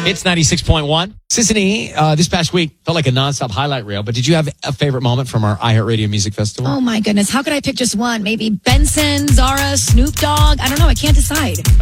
It's 96.1. Sissany, this past week felt like a nonstop highlight reel, but did you have a favorite moment from our iHeartRadio Music Festival? Oh, my goodness. How could I pick just one? Maybe Benson, Zara, Snoop Dogg? I don't know. I can't decide.